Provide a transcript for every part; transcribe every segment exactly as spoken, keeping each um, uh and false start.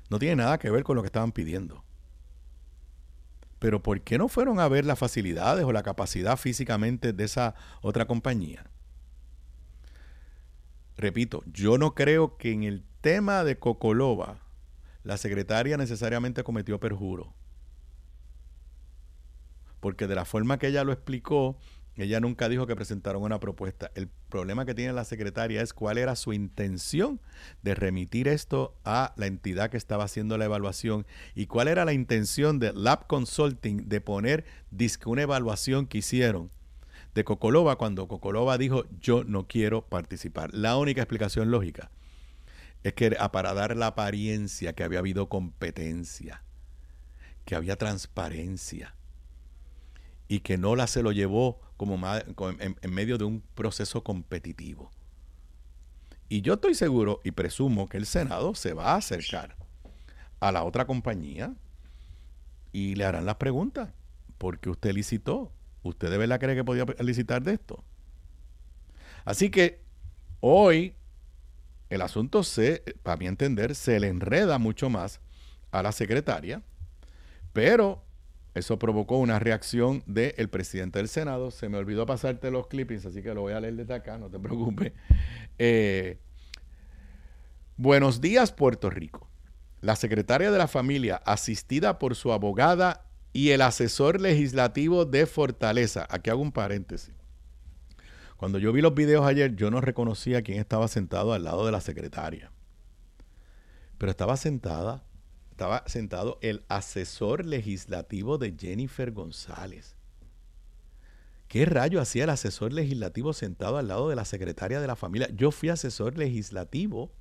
No tiene nada que ver con lo que estaban pidiendo. Pero ¿por qué no fueron a ver las facilidades o la capacidad físicamente de esa otra compañía? Repito, yo no creo que en el tema de Cocoloba la secretaria necesariamente cometió perjuro. Porque de la forma que ella lo explicó, ella nunca dijo que presentaron una propuesta. El problema que tiene la secretaria es cuál era su intención de remitir esto a la entidad que estaba haciendo la evaluación y cuál era la intención de Lab Consulting de poner disque una evaluación que hicieron de Cocoloba cuando Cocoloba dijo yo no quiero participar. La única explicación lógica es que era para dar la apariencia que había habido competencia, que había transparencia y que Nola se lo llevó como en, en medio de un proceso competitivo. Y yo estoy seguro y presumo que el Senado se va a acercar a la otra compañía y le harán las preguntas. ¿Por qué usted licitó? ¿Usted de verdad cree que podía licitar de esto? Así que hoy el asunto se, para mi entender, se le enreda mucho más a la secretaria, pero eso provocó una reacción del presidente del Senado. Se me olvidó pasarte los clippings, así que lo voy a leer desde acá, no te preocupes. Eh, Buenos días, Puerto Rico. La secretaria de la Familia, asistida por su abogada y el asesor legislativo de Fortaleza. Aquí hago un paréntesis. Cuando yo vi los videos ayer, yo no reconocía quién estaba sentado al lado de la secretaria. Pero estaba sentada, estaba sentado el asesor legislativo de Jennifer González. ¿Qué rayo hacía el asesor legislativo sentado al lado de la secretaria de la Familia? Yo fui asesor legislativo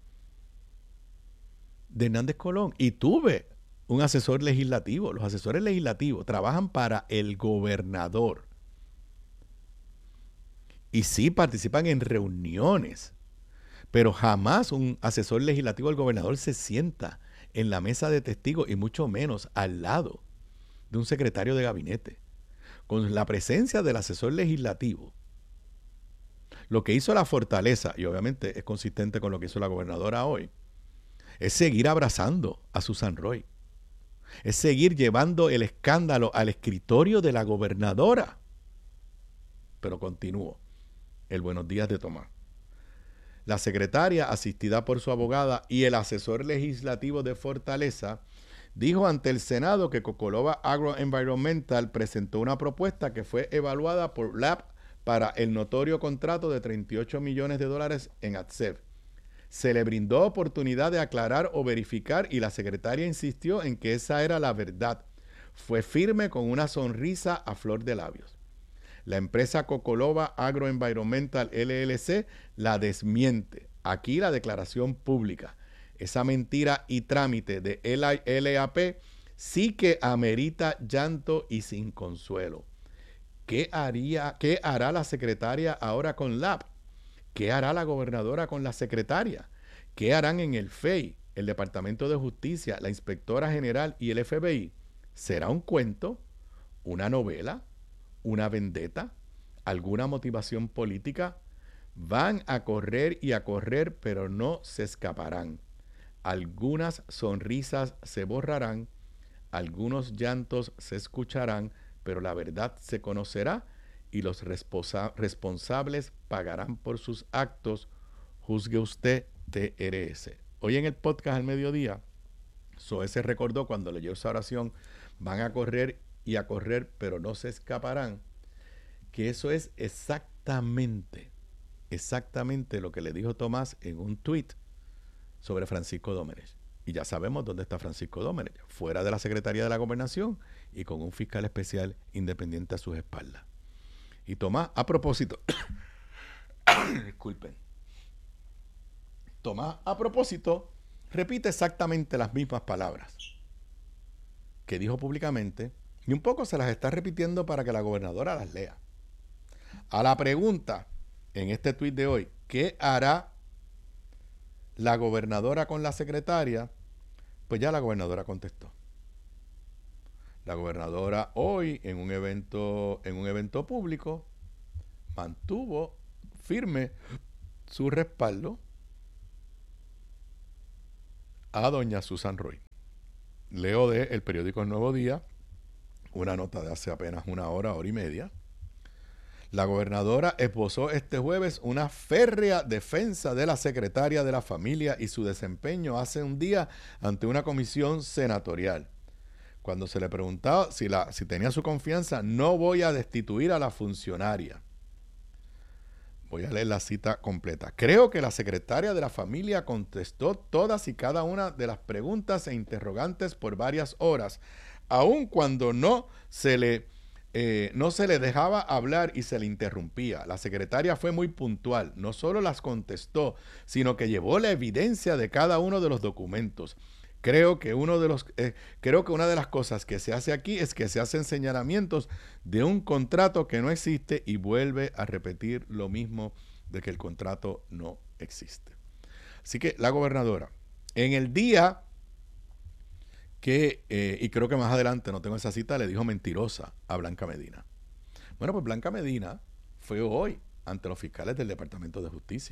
de Hernández Colón y tuve un asesor legislativo. Los asesores legislativos trabajan para el gobernador. Y sí participan en reuniones, pero jamás un asesor legislativo del gobernador se sienta en la mesa de testigos y mucho menos al lado de un secretario de gabinete. Con la presencia del asesor legislativo, lo que hizo la Fortaleza, y obviamente es consistente con lo que hizo la gobernadora hoy, es seguir abrazando a Susan Roy. Es seguir llevando el escándalo al escritorio de la gobernadora. Pero continúo. El buenos días de Tomás. La secretaria, asistida por su abogada y el asesor legislativo de Fortaleza, dijo ante el Senado que Cocoloba Agroenvironmental presentó una propuesta que fue evaluada por Lab para el notorio contrato de treinta y ocho millones de dólares en A T S E V. Se le brindó oportunidad de aclarar o verificar y la secretaria insistió en que esa era la verdad. Fue firme con una sonrisa a flor de labios. La empresa Cocoloba Agroenvironmental L L C la desmiente. Aquí la declaración pública. Esa mentira y trámite de L A P sí que amerita llanto y sin consuelo. ¿Qué haría, qué hará la secretaria ahora con Lab? ¿Qué hará la gobernadora con la secretaria? ¿Qué harán en el F E I, el Departamento de Justicia, la Inspectora General y el F B I? ¿Será un cuento? ¿Una novela? ¿Una vendetta? ¿Alguna motivación política? Van a correr y a correr, pero no se escaparán. Algunas sonrisas se borrarán, algunos llantos se escucharán, pero la verdad se conocerá y los responsa- responsables pagarán por sus actos. Juzgue usted, T R S. Hoy en el podcast al mediodía, Zoe se recordó cuando leyó esa oración, van a correr y a correr, pero no se escaparán, que eso es exactamente, exactamente lo que le dijo Tomás en un tuit sobre Francisco Dómenech. Y ya sabemos dónde está Francisco Dómenech, fuera de la Secretaría de la Gobernación y con un fiscal especial independiente a sus espaldas. Y Tomás, a propósito, disculpen, Tomás, a propósito, repite exactamente las mismas palabras que dijo públicamente y un poco se las está repitiendo para que la gobernadora las lea. A la pregunta en este tuit de hoy, ¿qué hará la gobernadora con la secretaria? Pues ya la gobernadora contestó. La gobernadora hoy en un evento, en un evento público mantuvo firme su respaldo a doña Susan Roy. leo de el periódico El Nuevo Día, una nota de hace apenas una hora, hora y media. La gobernadora esbozó este jueves una férrea defensa de la secretaria de la familia y su desempeño hace un día ante una comisión senatorial. Cuando se le preguntaba si, la, si tenía su confianza, no voy a destituir a la funcionaria. Voy a leer la cita completa. Creo que la secretaria de la familia contestó todas y cada una de las preguntas e interrogantes por varias horas, aun cuando no se le... Eh, no se le dejaba hablar y se le interrumpía. La secretaria fue muy puntual. No solo las contestó, sino que llevó la evidencia de cada uno de los documentos. Creo que, uno de los, eh, creo que una de las cosas que se hace aquí es que se hacen señalamientos de un contrato que no existe y vuelve a repetir lo mismo de que el contrato no existe. Así que la gobernadora, en el día que, eh, y creo que más adelante, no tengo esa cita, le dijo mentirosa a Blanca Medina. Bueno, pues Blanca Medina fue hoy ante los fiscales del Departamento de Justicia.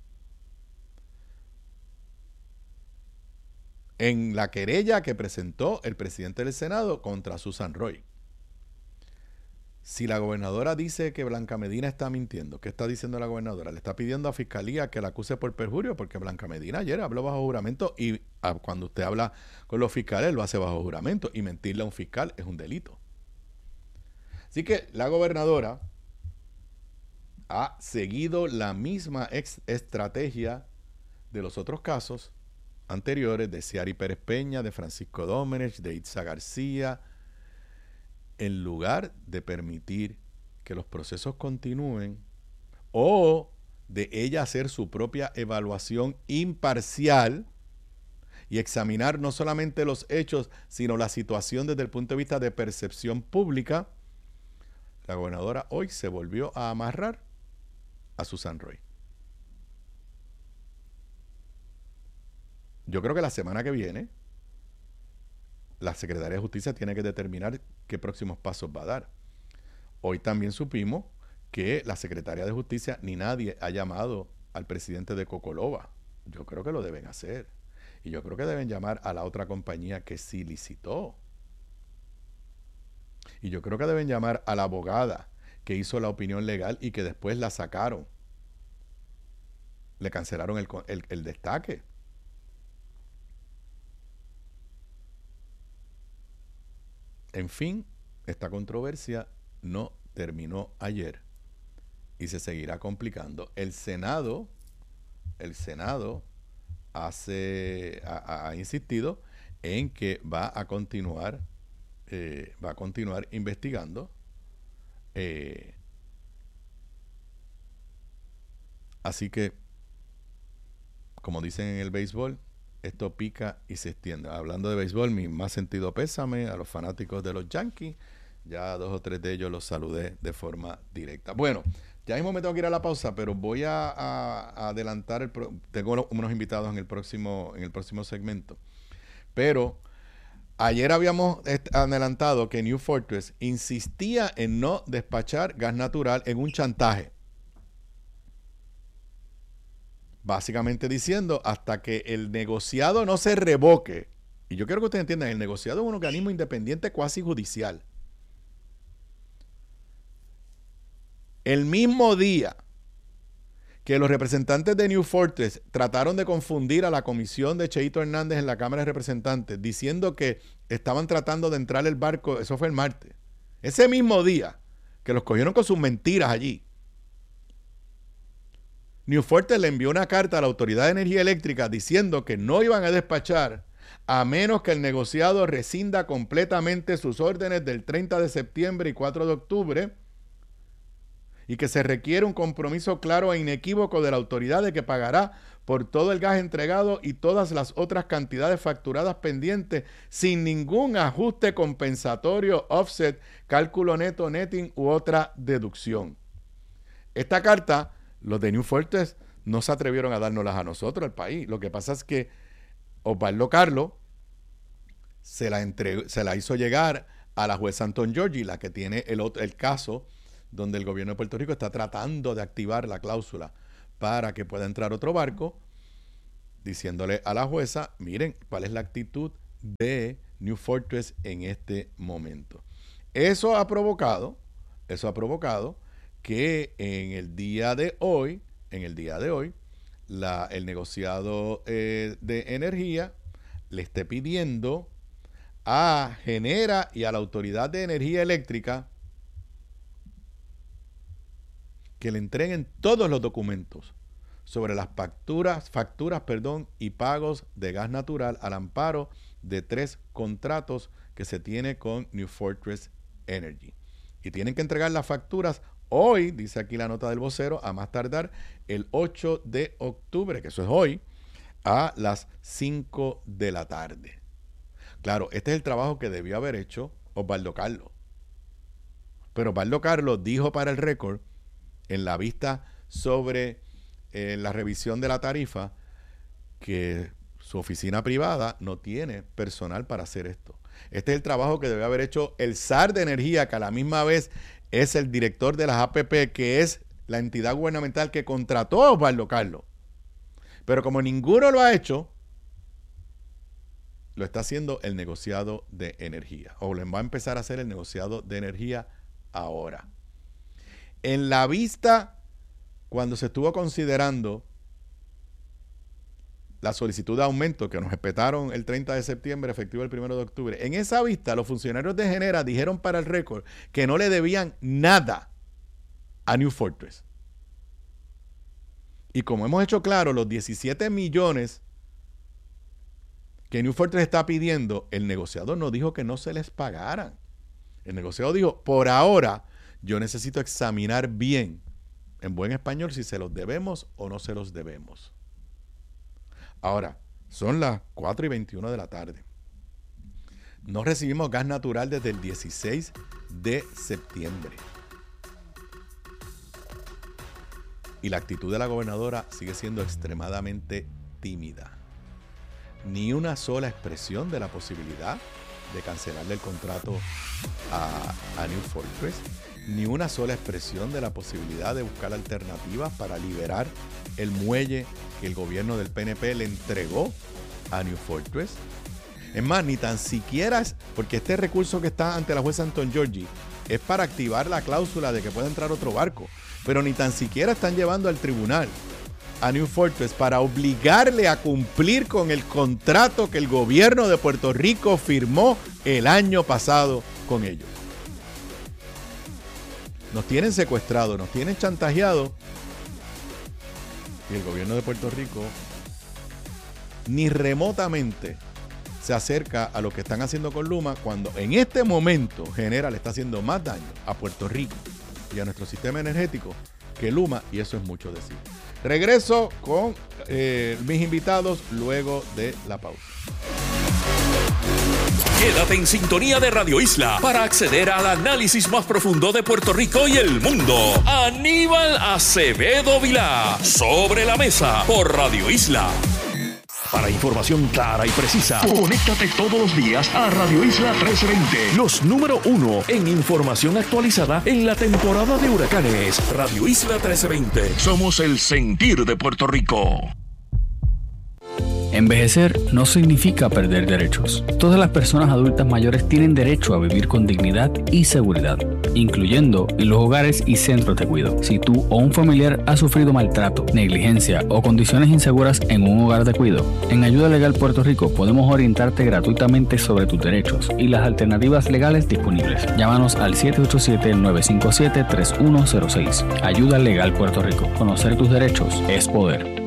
En la querella que presentó el presidente del Senado contra Susan Roy. Si la gobernadora dice que Blanca Medina está mintiendo, ¿qué está diciendo la gobernadora? Le está pidiendo a Fiscalía que la acuse por perjurio, porque Blanca Medina ayer habló bajo juramento y a, cuando usted habla con los fiscales lo hace bajo juramento y mentirle a un fiscal es un delito. Así que la gobernadora ha seguido la misma ex estrategia de los otros casos anteriores de Ciary Pérez Peña, de Francisco Domenech, de Itza García, en lugar de permitir que los procesos continúen o de ella hacer su propia evaluación imparcial y examinar no solamente los hechos, sino la situación desde el punto de vista de percepción pública, la gobernadora hoy se volvió a amarrar a Susan Roy. Yo creo que la semana que viene la Secretaría de Justicia tiene que determinar qué próximos pasos va a dar. Hoy también supimos que la Secretaría de Justicia ni nadie ha llamado al presidente de Cocolova. Yo creo que lo deben hacer. Y yo creo que deben llamar a la otra compañía que sí licitó. Y yo creo que deben llamar a la abogada que hizo la opinión legal y que después la sacaron. Le cancelaron el, el, el destaque. En fin, esta controversia no terminó ayer y se seguirá complicando. El Senado, el Senado hace, ha, ha insistido en que va a continuar, eh, va a continuar investigando. Eh, así que, como dicen en el béisbol, esto pica y se extiende. Hablando de béisbol, mi más sentido pésame a los fanáticos de los Yankees. Ya dos o tres de ellos los saludé de forma directa. Bueno, ya mismo me tengo que ir a la pausa, pero voy a, a, a adelantar, el pro, tengo unos invitados en el próximo, en el próximo segmento. Pero ayer habíamos adelantado que New Fortress insistía en no despachar gas natural en un chantaje. Básicamente diciendo, hasta que el negociado no se revoque, y yo quiero que ustedes entiendan, el negociado es un organismo independiente cuasi judicial. El mismo día que los representantes de New Fortress trataron de confundir a la comisión de Cheito Hernández en la Cámara de Representantes, diciendo que estaban tratando de entrar el barco, eso fue el martes. Ese mismo día que los cogieron con sus mentiras allí, New Fortress le envió una carta a la Autoridad de Energía Eléctrica diciendo que no iban a despachar a menos que el negociado rescinda completamente sus órdenes del treinta de septiembre y cuatro de octubre y que se requiere un compromiso claro e inequívoco de la autoridad de que pagará por todo el gas entregado y todas las otras cantidades facturadas pendientes sin ningún ajuste compensatorio, offset, cálculo neto, netting u otra deducción. Esta carta, los de New Fortress no se atrevieron a dárnoslas a nosotros, al país. Lo que pasa es que Osvaldo Carlos se la, entregó, se la hizo llegar a la jueza Anton Giorgi, la que tiene el, otro, el caso donde el gobierno de Puerto Rico está tratando de activar la cláusula para que pueda entrar otro barco, diciéndole a la jueza, miren, cuál es la actitud de New Fortress en este momento. Eso ha provocado, eso ha provocado que en el día de hoy, en el día de hoy, la, el negociado eh, de energía le esté pidiendo a Genera y a la Autoridad de Energía Eléctrica que le entreguen todos los documentos sobre las facturas, facturas, perdón, y pagos de gas natural al amparo de tres contratos que se tiene con New Fortress Energy. Y tienen que entregar las facturas hoy, dice aquí la nota del vocero, a más tardar el ocho de octubre, que eso es hoy, a las cinco de la tarde. Claro, este es el trabajo que debió haber hecho Osvaldo Carlos. Pero Osvaldo Carlos dijo para el récord, en la vista sobre eh, la revisión de la tarifa, que su oficina privada no tiene personal para hacer esto. Este es el trabajo que debe haber hecho el S A R de Energía, que a la misma vez es el director de las A P P, que es la entidad gubernamental que contrató a Osvaldo Carlos. Pero como ninguno lo ha hecho, lo está haciendo el negociado de energía, o lo va a empezar a hacer el negociado de energía ahora. En la vista, cuando se estuvo considerando la solicitud de aumento que nos respetaron el treinta de septiembre, efectivo el primero de octubre, en esa vista los funcionarios de Genera dijeron para el récord que no le debían nada a New Fortress. Y como hemos hecho claro, los diecisiete millones que New Fortress está pidiendo, el negociador no dijo que no se les pagaran. El negociador dijo, por ahora, yo necesito examinar bien, en buen español, si se los debemos o no se los debemos. Ahora, son las cuatro y veintiuno de la tarde. No recibimos gas natural desde el dieciséis de septiembre. Y la actitud de la gobernadora sigue siendo extremadamente tímida. Ni una sola expresión de la posibilidad de cancelarle el contrato a, a New Fortress, ni una sola expresión de la posibilidad de buscar alternativas para liberar el muelle que el gobierno del P N P le entregó a New Fortress. Es más, ni tan siquiera, es, porque este recurso que está ante la jueza Antongiorgi es para activar la cláusula de que pueda entrar otro barco, pero ni tan siquiera están llevando al tribunal a New Fortress para obligarle a cumplir con el contrato que el gobierno de Puerto Rico firmó el año pasado con ellos. Nos tienen secuestrados, nos tienen chantajeados, y el gobierno de Puerto Rico ni remotamente se acerca a lo que están haciendo con Luma, cuando en este momento Genera le está haciendo más daño a Puerto Rico y a nuestro sistema energético que Luma, y eso es mucho decir. Regreso con eh, mis invitados luego de la pausa. Quédate en sintonía de Radio Isla para acceder al análisis más profundo de Puerto Rico y el mundo. Aníbal Acevedo Vilá, Sobre la Mesa, por Radio Isla. Para información clara y precisa, conéctate todos los días a Radio Isla trece veinte. Los número uno en información actualizada en la temporada de huracanes. Radio Isla trece veinte. Somos el sentir de Puerto Rico. Envejecer no significa perder derechos. Todas las personas adultas mayores tienen derecho a vivir con dignidad y seguridad, incluyendo en los hogares y centros de cuidado. Si tú o un familiar ha sufrido maltrato, negligencia o condiciones inseguras en un hogar de cuidado, en Ayuda Legal Puerto Rico podemos orientarte gratuitamente sobre tus derechos y las alternativas legales disponibles. Llámanos al siete ocho siete, nueve cinco siete, tres uno cero seis. Ayuda Legal Puerto Rico. Conocer tus derechos es poder.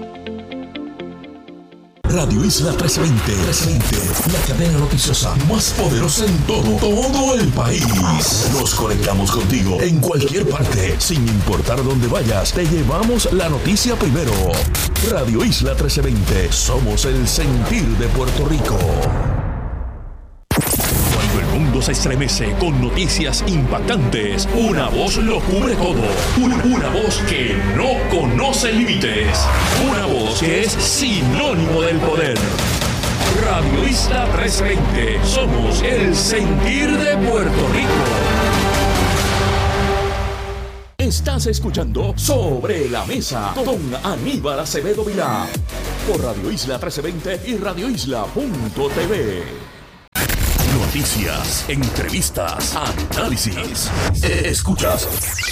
Radio Isla trece veinte, la cadena noticiosa más poderosa en todo, todo el país. Nos conectamos contigo en cualquier parte, sin importar dónde vayas. Te llevamos la noticia primero. Radio Isla trece veinte, somos el sentir de Puerto Rico. Cuando el mundo se estremece con noticias impactantes, una voz lo cubre todo. Una, una voz que no conoce límites. Una voz que es sinónimo del poder. Radio Isla trece veinte. Somos el sentir de Puerto Rico. Estás escuchando Sobre la Mesa con Aníbal Acevedo Vilá por Radio Isla trece veinte y radio isla punto t v. Noticias, entrevistas, análisis. Escuchas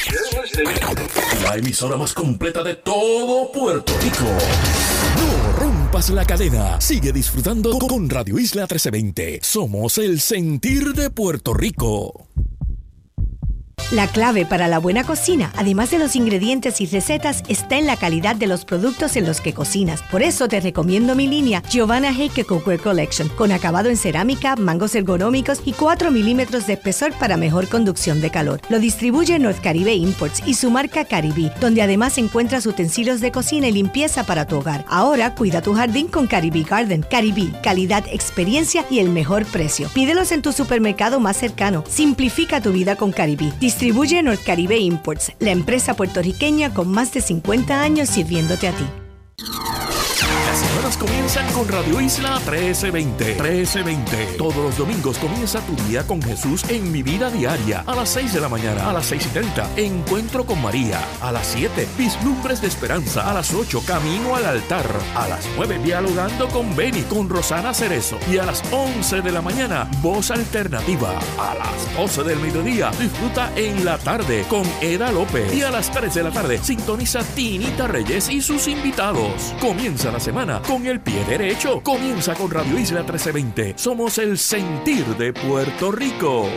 la emisora más completa de todo Puerto Rico. No rompas la cadena. Sigue disfrutando con Radio Isla trece veinte. Somos el sentir de Puerto Rico. La clave para la buena cocina, además de los ingredientes y recetas, está en la calidad de los productos en los que cocinas. Por eso te recomiendo mi línea Giovanna Heike Cookware Collection, con acabado en cerámica, mangos ergonómicos y cuatro milímetros de espesor para mejor conducción de calor. Lo distribuye North Caribe Imports y su marca Caribí, donde además encuentras utensilios de cocina y limpieza para tu hogar. Ahora cuida tu jardín con Caribí Garden. Caribí, calidad, experiencia y el mejor precio. Pídelos en tu supermercado más cercano. Simplifica tu vida con Caribí. Distribuye North Caribe Imports, la empresa puertorriqueña con más de cincuenta años sirviéndote a ti. Las semanas comienzan con Radio Isla trece veinte. trece veinte. Todos los domingos comienza tu día con Jesús en Mi Vida Diaria. A las seis de la mañana, a las seis y treinta, Encuentro con María. A las siete, Vislumbres de Esperanza. A las ocho, Camino al Altar. A las nueve, Dialogando con Beni, con Rosana Cerezo. Y a las once de la mañana, Voz Alternativa. A las doce del mediodía, disfruta En la Tarde con Eda López. Y a las tres de la tarde, sintoniza Tinita Reyes y sus invitados. Comienza la semana con el pie derecho. Comienza con Radio Isla trece veinte. Somos el sentir de Puerto Rico.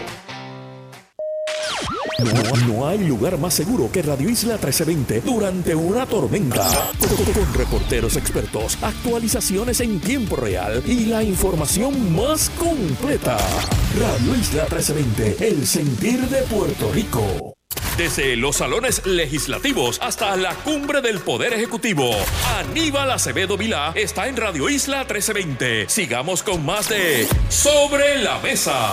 No, no hay lugar más seguro que Radio Isla trece veinte durante una tormenta. Con, con reporteros expertos, actualizaciones en tiempo real y la información más completa. Radio Isla trece veinte, el sentir de Puerto Rico. Desde los salones legislativos hasta la cumbre del Poder Ejecutivo, Aníbal Acevedo Vilá está en Radio Isla trece veinte. Sigamos con más de Sobre la Mesa.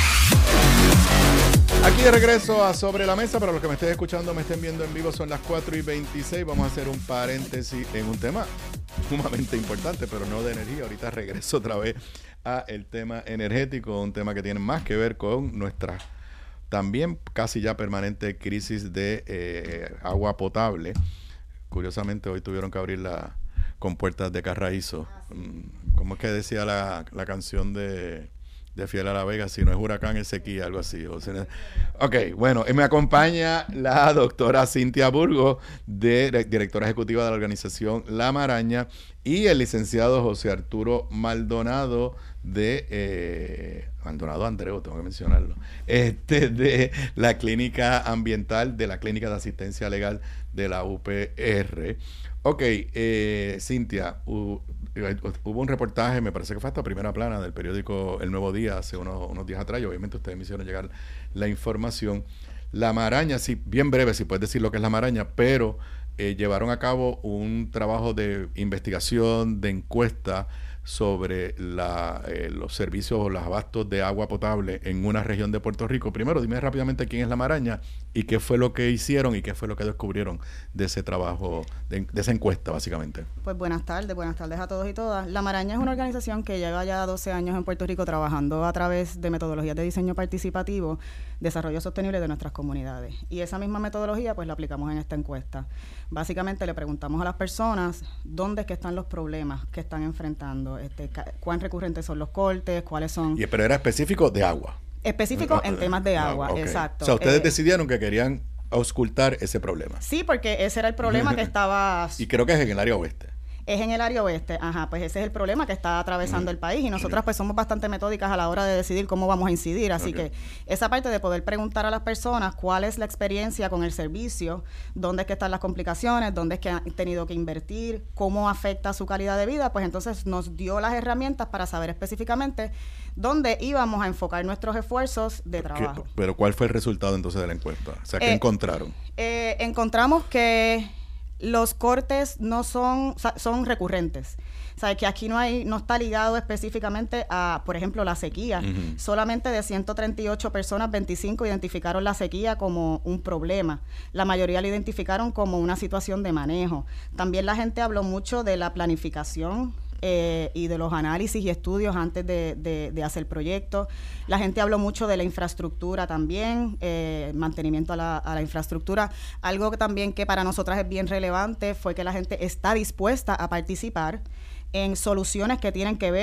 Aquí de regreso a Sobre la Mesa. Para los que me estén escuchando, me estén viendo en vivo, son las cuatro y veintiséis. Vamos a hacer un paréntesis en un tema sumamente importante, pero no de energía. Ahorita regreso otra vez a el tema energético, un tema que tiene más que ver con nuestra también casi ya permanente crisis de eh, agua potable. Curiosamente hoy tuvieron que abrir la compuertas de Carraízo. ¿Cómo es que decía la, la canción de, de Fiel a la Vega? Si no es huracán es sequía, algo así. O sea, ok, bueno, y me acompaña la doctora Cintia Burgos, de, de, directora ejecutiva de la organización La Maraña, y el licenciado José Arturo Maldonado de eh, Maldonado Andreu, tengo que mencionarlo, este de la Clínica Ambiental de la Clínica de Asistencia Legal de la U P R. Ok, eh, Cintia, uh, hubo un reportaje, me parece que fue hasta primera plana del periódico El Nuevo Día hace unos, unos días atrás, y obviamente ustedes me hicieron llegar la información. La Maraña, sí, bien breve, si puedes decir lo que es La Maraña, pero eh, llevaron a cabo un trabajo de investigación, de encuesta sobre la, eh, los servicios o los abastos de agua potable en una región de Puerto Rico. Primero, dime rápidamente quién es La Maraña y qué fue lo que hicieron y qué fue lo que descubrieron de ese trabajo, de, de esa encuesta, básicamente. Pues buenas tardes, buenas tardes a todos y todas. La Maraña es una organización que lleva ya doce años en Puerto Rico trabajando a través de metodologías de diseño participativo, desarrollo sostenible de nuestras comunidades. Y esa misma metodología pues la aplicamos en esta encuesta. Básicamente le preguntamos a las personas dónde es que están los problemas que están enfrentando, este, cuán recurrentes son los cortes, cuáles son... Y, pero era específico de agua. Específico en temas de agua, okay. Exacto. O sea, ustedes eh, decidieron que querían auscultar ese problema. Sí, porque ese era el problema que estaba... Y creo que es en el área oeste. Es en el área oeste, ajá, pues ese es el problema que está atravesando el país, y nosotras pues somos bastante metódicas a la hora de decidir cómo vamos a incidir, así okay. que esa parte de poder preguntar a las personas cuál es la experiencia con el servicio, dónde es que están las complicaciones, dónde es que han tenido que invertir, cómo afecta su calidad de vida, pues entonces nos dio las herramientas para saber específicamente dónde íbamos a enfocar nuestros esfuerzos de trabajo. ¿Qué, pero ¿cuál fue el resultado entonces de la encuesta? O sea, ¿qué eh, encontraron? Eh, encontramos que los cortes no son, son recurrentes. O sea, que aquí no hay, no está ligado específicamente a, por ejemplo, la sequía. Uh-huh. Solamente de ciento treinta y ocho personas, veinticinco identificaron la sequía como un problema. La mayoría la identificaron como una situación de manejo. También la gente habló mucho de la planificación Eh, y de los análisis y estudios antes de, de, de hacer proyectos. La gente habló mucho de la infraestructura también, eh, mantenimiento a la, a la infraestructura. Algo que también que para nosotras es bien relevante fue que la gente está dispuesta a participar en soluciones que tienen que ver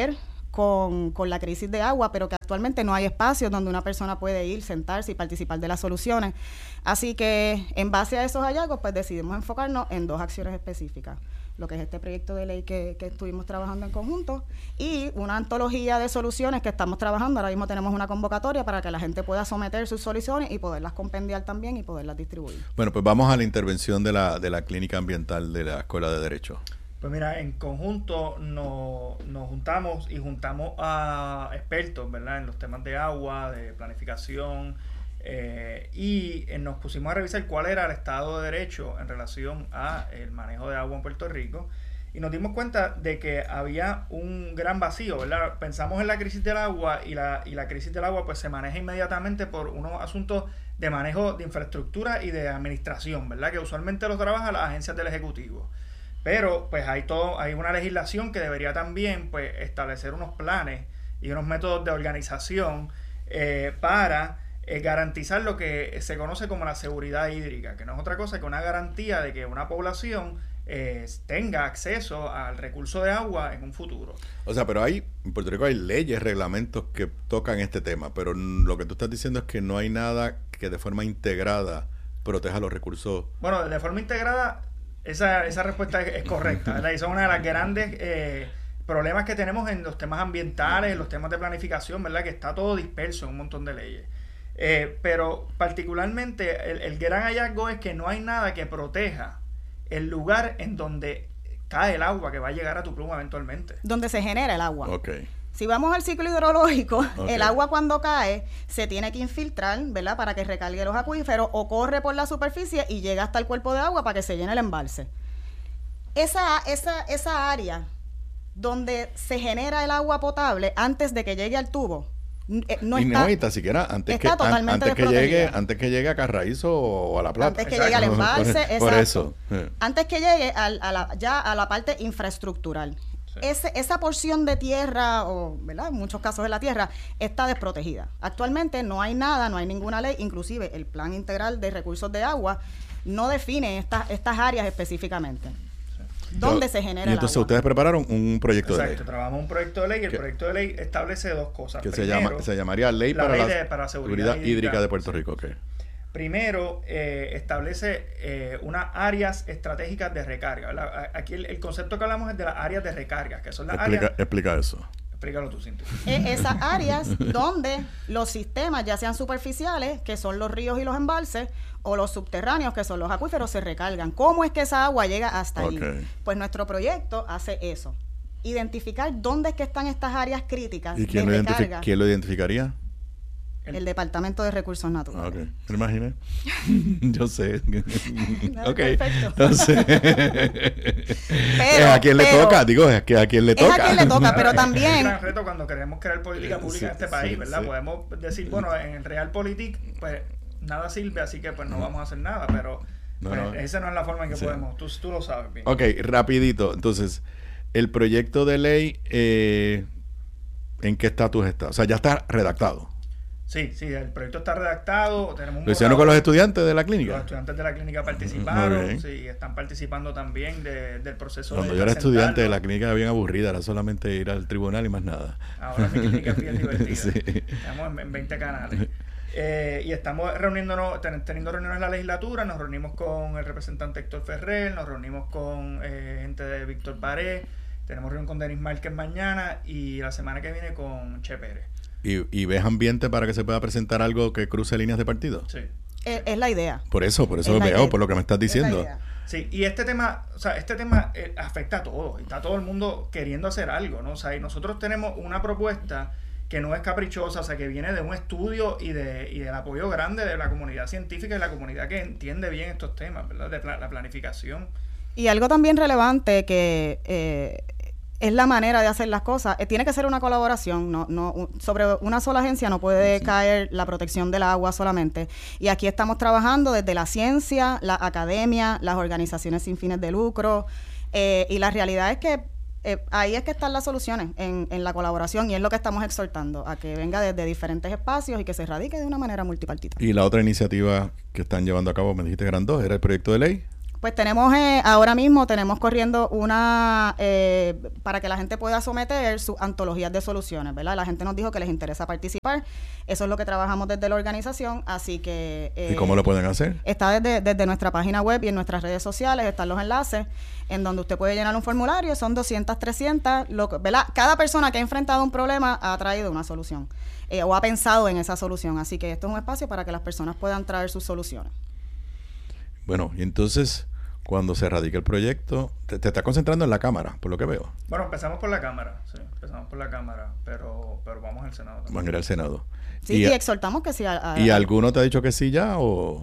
con, con la crisis de agua, pero que actualmente no hay espacios donde una persona puede ir, sentarse y participar de las soluciones. Así que en base a esos hallazgos, pues decidimos enfocarnos en dos acciones específicas, lo que es este proyecto de ley que, que estuvimos trabajando en conjunto y una antología de soluciones que estamos trabajando. Ahora mismo tenemos una convocatoria para que la gente pueda someter sus soluciones y poderlas compendiar también y poderlas distribuir. Bueno, pues vamos a la intervención de la, de la Clínica Ambiental de la Escuela de Derecho. Pues mira, en conjunto nos, nos juntamos y juntamos a expertos, ¿verdad?, en los temas de agua, de planificación, eh, y eh, nos pusimos a revisar cuál era el estado de derecho en relación a el manejo de agua en Puerto Rico, y nos dimos cuenta de que había un gran vacío, ¿verdad? Pensamos en la crisis del agua y la, y la crisis del agua pues se maneja inmediatamente por unos asuntos de manejo de infraestructura y de administración, ¿verdad?, que usualmente los trabajan las agencias del Ejecutivo. Pero pues hay todo, hay una legislación que debería también pues establecer unos planes y unos métodos de organización eh, para eh, garantizar lo que se conoce como la seguridad hídrica, que no es otra cosa que una garantía de que una población eh, tenga acceso al recurso de agua en un futuro. O sea, pero hay, en Puerto Rico hay leyes, reglamentos que tocan este tema, pero lo que tú estás diciendo es que no hay nada que de forma integrada proteja los recursos. Bueno, de forma integrada, esa, esa respuesta es, es correcta, ¿verdad? Y son una de las grandes eh, problemas que tenemos en los temas ambientales, en los temas de planificación, ¿verdad?, que está todo disperso en un montón de leyes. Eh, pero particularmente el, el gran hallazgo es que no hay nada que proteja el lugar en donde cae el agua que va a llegar a tu pluma eventualmente. Donde se genera el agua. Okay. Si vamos al ciclo hidrológico, Okay. el agua cuando cae se tiene que infiltrar, ¿verdad?, para que recargue los acuíferos, o corre por la superficie y llega hasta el cuerpo de agua para que se llene el embalse. Esa, esa, esa área donde se genera el agua potable antes de que llegue al tubo, eh, no y está, no está siquiera antes está que totalmente antes que desprotegida. llegue antes que llegue a Carraízo o a La Plata. Antes que llegue al embalse, por, exacto. por eso. Eh. Antes que llegue al, a la, ya a la parte infraestructural. Sí. Ese, esa porción de tierra, o ¿verdad?, en muchos casos de la tierra, está desprotegida. Actualmente no hay nada, no hay ninguna ley, inclusive el Plan Integral de Recursos de Agua no define estas estas áreas específicamente. ¿Dónde Yo, se genera y entonces el agua? ustedes prepararon un proyecto Exacto, de ley. trabajamos un proyecto de ley y el ¿Qué? proyecto de ley establece dos cosas. Que Primero, se llama se llamaría Ley la para ley la de, para seguridad, seguridad hídrica de Puerto Rico. Okay. Primero, eh, establece eh, unas áreas estratégicas de recarga, ¿verdad? Aquí el, el concepto que hablamos es de las áreas de recarga, que son las Explica, áreas... explica eso. Explícalo tú, Cintia. Eh, esas áreas donde los sistemas, ya sean superficiales, que son los ríos y los embalses, o los subterráneos, que son los acuíferos, se recargan. ¿Cómo es que esa agua llega hasta Okay. ahí? Pues nuestro proyecto hace eso. Identificar dónde es que están estas áreas críticas ¿Y quién de lo, identifi- recarga. quién lo identificaría? El Departamento de Recursos Naturales. Ok, me imaginé. Yo sé. No, Ok, perfecto. entonces Pero, es a quien le pero- toca, digo, es que a quien le Es toca. a quien le toca, pero Es también... un gran reto cuando queremos crear política pública Sí, en este sí, país, ¿verdad? sí. Podemos decir, bueno, en el Realpolitik, pues nada sirve, así que pues no vamos a hacer nada, pero No, pues, no. esa no es la forma en que Sí. podemos, tú, tú lo sabes bien. Ok, rapidito. Entonces, el proyecto de ley, eh, ¿en qué estatus está? O sea, ya está redactado. Sí, sí, el proyecto está redactado, tenemos un ¿Lo hicieron con los borrador. estudiantes de la Los clínica? estudiantes de la clínica Muy participaron, bien. sí, están participando también de, del proceso Cuando de yo era estudiante de la presentarlo. clínica era bien aburrida, era solamente ir al tribunal y más nada. Ahora mi clínica es bien divertida. Sí. Estamos en, en veinte canales. Eh, y estamos reuniéndonos, ten, teniendo reuniones en la legislatura, nos reunimos con el representante Héctor Ferrer, nos reunimos con eh, gente de Víctor Pared, tenemos reunión con Denis Márquez mañana y la semana que viene con Che Pérez. ¿Y, ¿Y ves ambiente para que se pueda presentar algo que cruce líneas de partido? Sí. Es, es la idea. Por eso, por eso Es la veo, idea. por lo que me estás Es la diciendo. idea. Sí, y este tema, o sea, este tema eh, afecta a todos, está todo el mundo queriendo hacer algo, ¿no? O sea, y nosotros tenemos una propuesta que no es caprichosa, o sea, que viene de un estudio y de y del apoyo grande de la comunidad científica y la comunidad que entiende bien estos temas, ¿verdad? De pla- la planificación. Y algo también relevante que eh, es la manera de hacer las cosas, eh, tiene que ser una colaboración, no, no un- sobre una sola agencia no puede Sí. caer la protección del agua solamente. Y aquí estamos trabajando desde la ciencia, la academia, las organizaciones sin fines de lucro, eh, y la realidad es que eh, ahí es que están las soluciones, en, en la colaboración, y es lo que estamos exhortando, a que venga desde diferentes espacios y que se radique de una manera multipartita. Y la otra iniciativa que están llevando a cabo, me dijiste que eran dos, era el proyecto de ley. Pues tenemos, eh, ahora mismo tenemos corriendo una, eh, para que la gente pueda someter sus antologías de soluciones, ¿verdad? La gente nos dijo que les interesa participar, eso es lo que trabajamos desde la organización, así que... Eh, ¿Y cómo lo pueden hacer? Está desde, desde nuestra página web y en nuestras redes sociales, están los enlaces, en donde usted puede llenar un formulario, son doscientas, trescientas, lo, ¿verdad? Cada persona que ha enfrentado un problema ha traído una solución, eh, o ha pensado en esa solución, así que esto es un espacio para que las personas puedan traer sus soluciones. Bueno, y entonces, cuando se radique el proyecto, te, te estás concentrando en la Cámara, por lo que veo. Bueno, empezamos por la Cámara, sí, empezamos por la Cámara, pero, pero vamos al Senado también. Van a ir al Senado. Sí, y, y exhortamos que sí. A, a, ¿Y a, alguno te ha dicho que sí ya o...?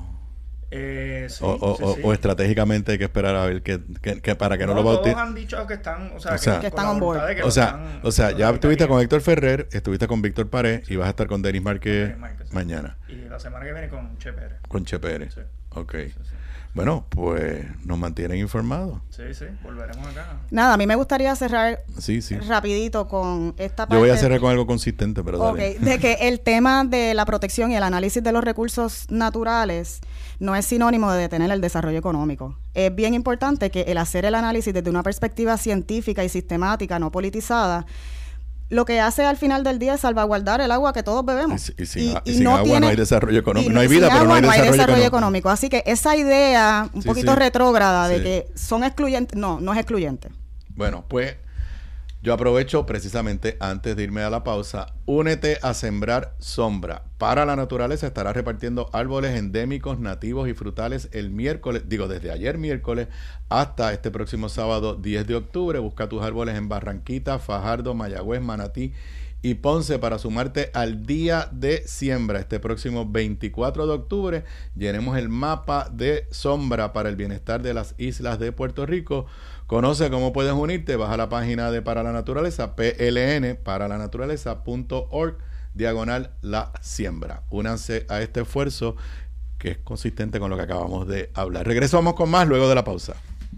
Eh, sí, o, o, sí, sí. o estratégicamente hay que esperar a ver que, que, que para que no, no lo bauticen. Todos han dicho que están, o sea, o sea, que, que están on board. O sea, están, o sea ya estuviste con Héctor Ferrer, estuviste con Víctor Pared sí. y vas a estar con Denis Márquez sí. mañana. Y la semana que viene con Che Pérez. Con Che Pérez. Sí. Ok. Sí, sí. Bueno, pues nos mantienen informados. Sí, sí, volveremos acá. Nada, a mí me gustaría cerrar sí, sí. rapidito con esta parte. Yo voy a cerrar con algo consistente, pero dale. Ok, de que el tema de la protección y el análisis de los recursos naturales no es sinónimo de detener el desarrollo económico. Es bien importante que el hacer el análisis desde una perspectiva científica y sistemática, no politizada, lo que hace al final del día es salvaguardar el agua que todos bebemos. Y, y sin, y, y y sin no agua tiene, no hay desarrollo económico. Y, no hay vida, pero agua, no hay desarrollo, no hay desarrollo económico. económico. Así que esa idea un sí, poquito sí. retrógrada de sí. que son excluyentes, no, no es excluyente. Bueno, pues yo aprovecho precisamente antes de irme a la pausa. Únete a Sembrar Sombra. Para la Naturaleza estará repartiendo árboles endémicos, nativos y frutales el miércoles, digo desde ayer miércoles hasta este próximo sábado diez de octubre. Busca tus árboles en Barranquita, Fajardo, Mayagüez, Manatí y Ponce para sumarte al día de siembra este próximo veinticuatro de octubre. Llenemos el mapa de sombra para el bienestar de las islas de Puerto Rico. Conoce cómo puedes unirte, vas a la página de Para la Naturaleza, P L N, para la naturaleza punto org, diagonal la siembra. Únanse a este esfuerzo que es consistente con lo que acabamos de hablar. Regresamos con más luego de la pausa.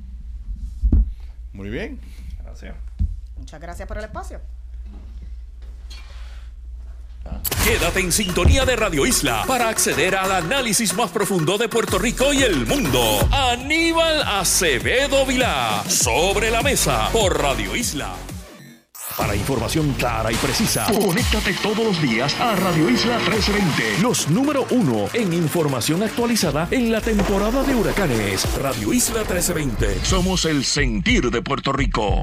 Muy bien. Gracias. Muchas gracias por el espacio. Quédate en sintonía de Radio Isla para acceder al análisis más profundo de Puerto Rico y el mundo. Aníbal Acevedo Vilá, Sobre la Mesa, por Radio Isla. Para información clara y precisa, conéctate todos los días a Radio Isla trece veinte, los número uno en información actualizada en la temporada de huracanes. Radio Isla trece veinte, somos el sentir de Puerto Rico.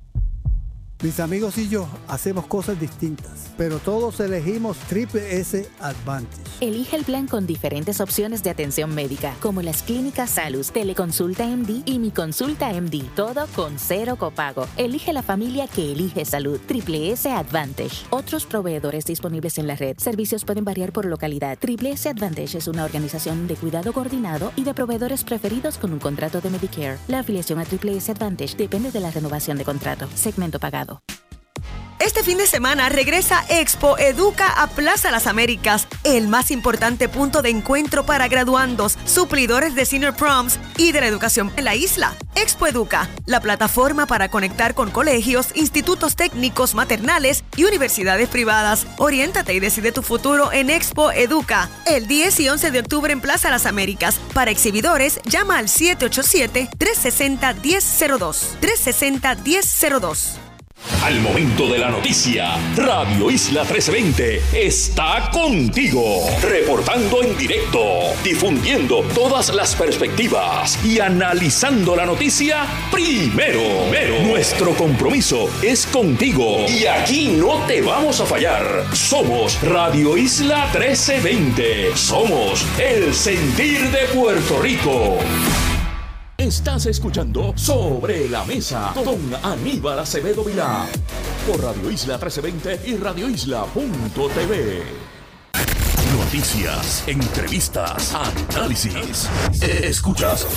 Mis amigos y yo hacemos cosas distintas, pero todos elegimos Triple S Advantage. Elige el plan con diferentes opciones de atención médica, como las clínicas Salus, Teleconsulta M D y Mi Consulta M D, todo con cero copago. Elige la familia que elige salud. Triple S Advantage. Otros proveedores disponibles en la red. Servicios pueden variar por localidad. Triple S Advantage es una organización de cuidado coordinado y de proveedores preferidos con un contrato de Medicare. La afiliación a Triple S Advantage depende de la renovación de contrato. Segmento pagado. Este fin de semana regresa Expo Educa a Plaza Las Américas, el más importante punto de encuentro para graduandos, suplidores de Senior Proms y de la educación en la isla. Expo Educa, la plataforma para conectar con colegios, institutos técnicos, maternales y universidades privadas. Oriéntate y decide tu futuro en Expo Educa, el diez y once de octubre en Plaza Las Américas. Para exhibidores, llama al siete ocho siete, tres seis cero, uno cero cero dos, tres seis cero, uno cero cero dos. Al momento de la noticia, Radio Isla trece veinte está contigo, reportando en directo, difundiendo todas las perspectivas y analizando la noticia primero. primero. Nuestro compromiso es contigo y aquí no te vamos a fallar. Somos Radio Isla trece veinte. Somos el sentir de Puerto Rico. Estás escuchando Sobre la Mesa con Aníbal Acevedo Vilá por Radio Isla trece veinte y radio isla punto t v. Noticias, entrevistas, análisis. Escuchas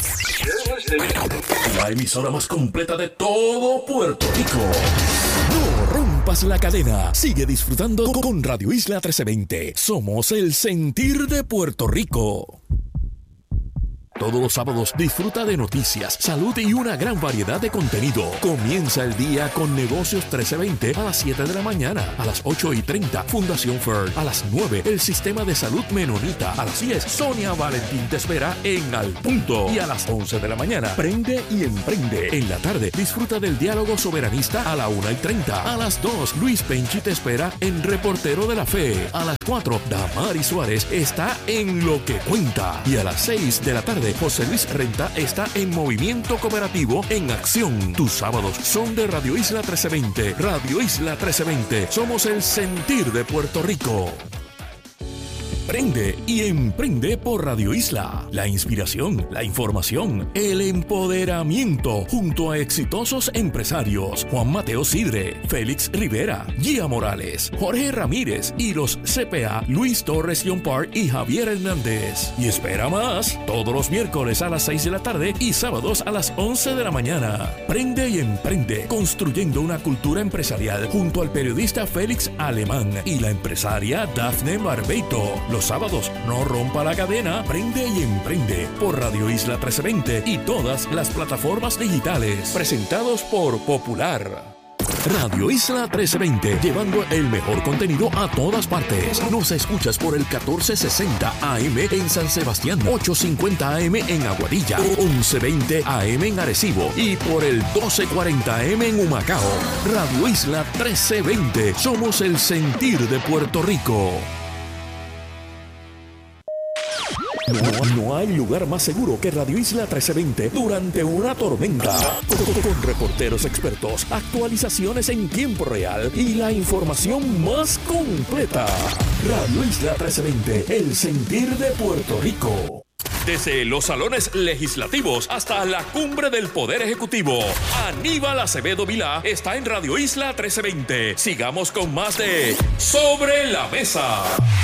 la emisora más completa de todo Puerto Rico. No rompas la cadena. Sigue disfrutando con Radio Isla trece veinte. Somos el sentir de Puerto Rico. Todos los sábados disfruta de noticias, salud y una gran variedad de contenido. Comienza el día con Negocios trece veinte a las siete de la mañana. A las ocho y treinta, Fundación F E R. A las nueve, el Sistema de Salud Menonita. A las diez, Sonia Valentín te espera en Al Punto. Y a las once de la mañana, Prende y Emprende. En la tarde, disfruta del diálogo soberanista a la una y treinta. A las dos, Luis Penchi te espera en Reportero de la Fe. A las cuatro, Damari Suárez está en Lo que Cuenta. Y a las seis de la tarde, José Luis Renta está en Movimiento Cooperativo en Acción. Tus sábados son de Radio Isla trece veinte. Radio Isla trece veinte. Somos el sentir de Puerto Rico. Prende y emprende por Radio Isla. La inspiración, la información, el empoderamiento junto a exitosos empresarios Juan Mateo Sidre, Félix Rivera, Gia Morales, Jorge Ramírez y los C P A Luis Torres Yompar y Javier Hernández. Y espera más, todos los miércoles a las seis de la tarde y sábados a las once de la mañana. Prende y emprende, construyendo una cultura empresarial junto al periodista Félix Alemán y la empresaria Dafne Barbeito. Los sábados, no rompa la cadena, prende y emprende por Radio Isla trece veinte y todas las plataformas digitales. Presentados por Popular. Radio Isla trece veinte, llevando el mejor contenido a todas partes. Nos escuchas por el catorce sesenta A M en San Sebastián, ochocientos cincuenta A M en Aguadilla, once veinte A M en Arecibo y por el doce cuarenta A M en Humacao. Radio Isla trece veinte, somos el sentir de Puerto Rico. No, no hay lugar más seguro que Radio Isla trece veinte durante una tormenta. Con, con reporteros expertos, actualizaciones en tiempo real y la información más completa. Radio Isla trece veinte, el sentir de Puerto Rico. Desde los salones legislativos hasta la cumbre del Poder Ejecutivo, Aníbal Acevedo Vilá está en Radio Isla trece veinte. Sigamos con más de Sobre la Mesa.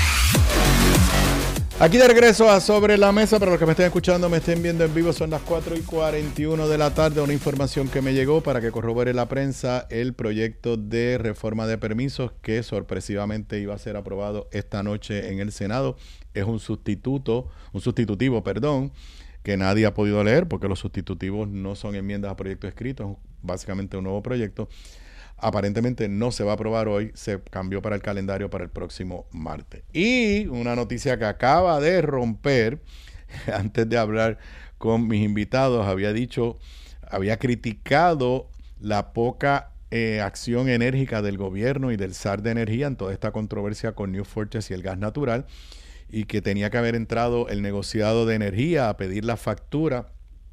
Aquí de regreso a Sobre la Mesa. Para los que me estén escuchando, me estén viendo en vivo, son las cuatro y cuarenta y uno de la tarde. Una información que me llegó para que corrobore la prensa: el proyecto de reforma de permisos que sorpresivamente iba a ser aprobado esta noche en el Senado. Es un sustituto, un sustitutivo, perdón, que nadie ha podido leer porque los sustitutivos no son enmiendas a proyectos escritos, es básicamente un nuevo proyecto. Aparentemente no se va a aprobar hoy, se cambió para el calendario para el próximo martes. Y una noticia que acaba de romper, antes de hablar con mis invitados, había dicho, había criticado la poca eh, acción enérgica del gobierno y del S A R de Energía en toda esta controversia con New Fortress y el gas natural, y que tenía que haber entrado el negociado de energía a pedir la factura.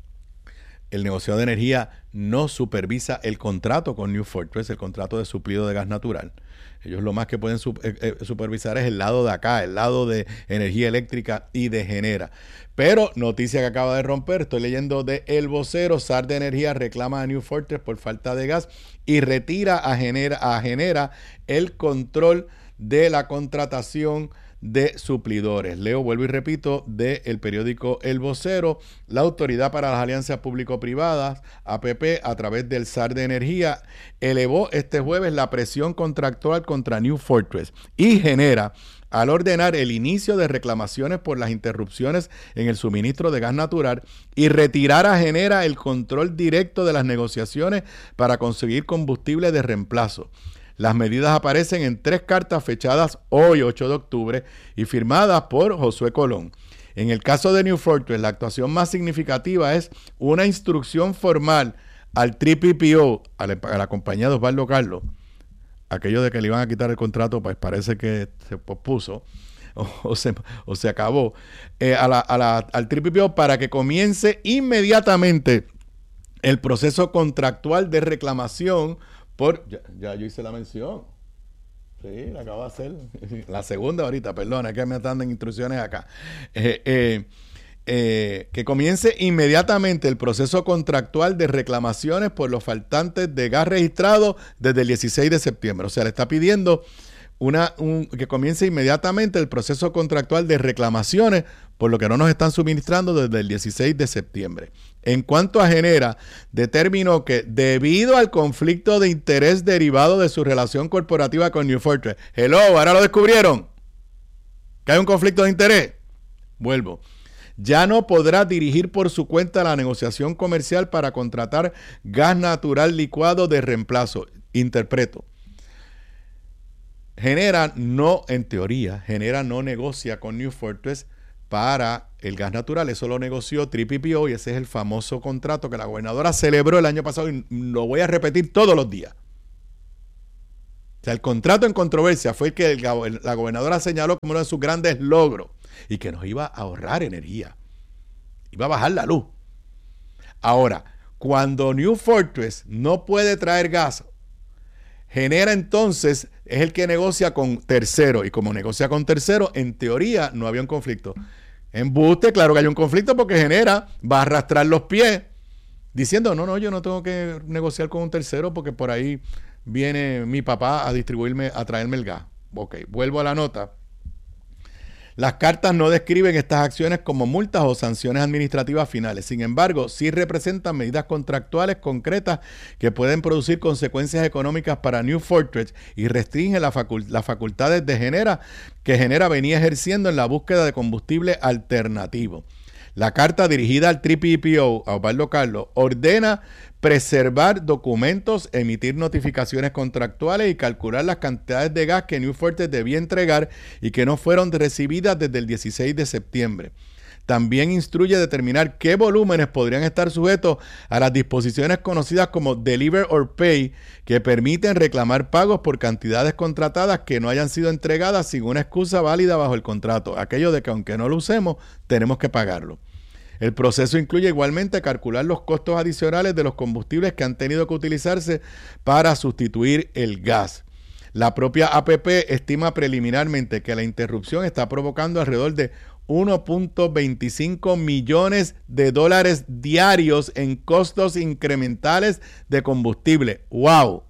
El negociado de energía no supervisa el contrato con New Fortress, el contrato de suplido de gas natural. Ellos lo más que pueden su, eh, eh, supervisar es el lado de acá, el lado de energía eléctrica y de Genera. Pero noticia que acaba de romper, estoy leyendo de El Vocero: S A R de Energía reclama a New Fortress por falta de gas y retira a Genera, a Genera el control de la contratación de suplidores. Leo, vuelvo y repito, del periódico El Vocero: la Autoridad para las Alianzas Público-Privadas, A P P, a través del S A R de Energía, elevó este jueves la presión contractual contra New Fortress y Genera al ordenar el inicio de reclamaciones por las interrupciones en el suministro de gas natural y retirar a Genera el control directo de las negociaciones para conseguir combustible de reemplazo. Las medidas aparecen en tres cartas fechadas hoy, ocho de octubre, y firmadas por Josué Colón. En el caso de New Fortress, la actuación más significativa es una instrucción formal al P P O, a la, a la compañía de Osvaldo Carlos. Aquello de que le iban a quitar el contrato, pues parece que se pospuso o, o, se, o se acabó, eh, a la, a la, al P P O para que comience inmediatamente el proceso contractual de reclamación. Por, ya, ya yo hice la mención. Sí, la acabo de hacer. La segunda ahorita, perdona, es que me están dando instrucciones acá. Eh, eh, eh, que comience inmediatamente el proceso contractual de reclamaciones por los faltantes de gas registrados desde el dieciséis de septiembre. O sea, le está pidiendo una, un, que comience inmediatamente el proceso contractual de reclamaciones por lo que no nos están suministrando desde el dieciséis de septiembre. En cuanto a Genera, determinó que debido al conflicto de interés derivado de su relación corporativa con New Fortress, hello, ahora lo descubrieron, que hay un conflicto de interés. Vuelvo. ya no podrá dirigir por su cuenta la negociación comercial para contratar gas natural licuado de reemplazo. Interpreto. Genera no, en teoría, Genera no negocia con New Fortress para el gas natural. Eso lo negoció tres P P O y ese es el famoso contrato que la gobernadora celebró el año pasado y lo voy a repetir todos los días. O sea, el contrato en controversia fue el que el, la gobernadora señaló como uno de sus grandes logros y que nos iba a ahorrar energía. Iba a bajar la luz. Ahora, cuando New Fortress no puede traer gas, Genera entonces es el que negocia con tercero. Y como negocia con tercero, en teoría no había un conflicto. Embuste, claro que hay un conflicto porque Genera va a arrastrar los pies diciendo, no, no, yo no tengo que negociar con un tercero porque por ahí viene mi papá a distribuirme, a traerme el gas. Ok, vuelvo a la nota. Las cartas no describen estas acciones como multas o sanciones administrativas finales. Sin embargo, sí representan medidas contractuales concretas que pueden producir consecuencias económicas para New Fortress y restringen la facul- las facultades de Genera que Genera venía ejerciendo en la búsqueda de combustible alternativo. La carta dirigida al tres P P O, a Osvaldo Carlos, ordena preservar documentos, emitir notificaciones contractuales y calcular las cantidades de gas que New Fortress debía entregar y que no fueron recibidas desde el dieciséis de septiembre. También instruye determinar qué volúmenes podrían estar sujetos a las disposiciones conocidas como Deliver or Pay, que permiten reclamar pagos por cantidades contratadas que no hayan sido entregadas sin una excusa válida bajo el contrato. Aquello de que aunque no lo usemos, tenemos que pagarlo. El proceso incluye igualmente calcular los costos adicionales de los combustibles que han tenido que utilizarse para sustituir el gas. La propia A P P estima preliminarmente que la interrupción está provocando alrededor de uno punto veinticinco millones de dólares diarios en costos incrementales de combustible. ¡Wow!